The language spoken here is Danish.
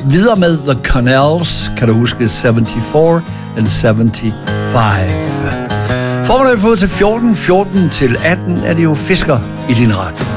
videre med The Cornells, kan du huske 74 and 75. Formiddag til 14 til 18 er det jo Fisker i din radio.